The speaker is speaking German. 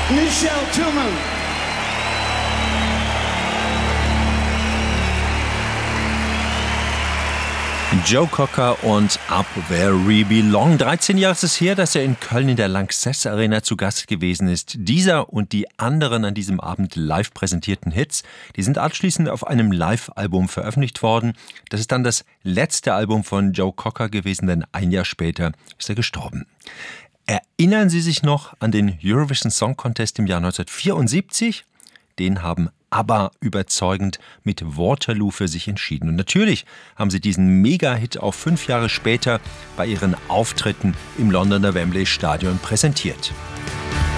Michelle Tillman. Joe Cocker und Up Where We Belong. 13 Jahre ist es her, dass er in Köln in der Lanxess Arena zu Gast gewesen ist. Dieser und die anderen an diesem Abend live präsentierten Hits, die sind anschließend auf einem Live-Album veröffentlicht worden. Das ist dann das letzte Album von Joe Cocker gewesen, denn ein Jahr später ist er gestorben. Erinnern Sie sich noch an den Eurovision Song Contest im Jahr 1974? Den haben ABBA überzeugend mit Waterloo für sich entschieden. Und natürlich haben sie diesen Mega-Hit auch 5 Jahre später bei ihren Auftritten im Londoner Wembley Stadion präsentiert.